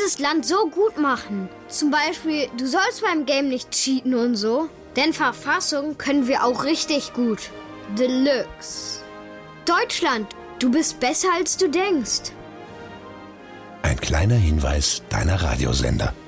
dieses Land so gut machen. Zum Beispiel, du sollst beim Game nicht cheaten und so. Denn Verfassung können wir auch richtig gut. Deluxe. Deutschland, du bist besser als du denkst. Ein kleiner Hinweis deiner Radiosender.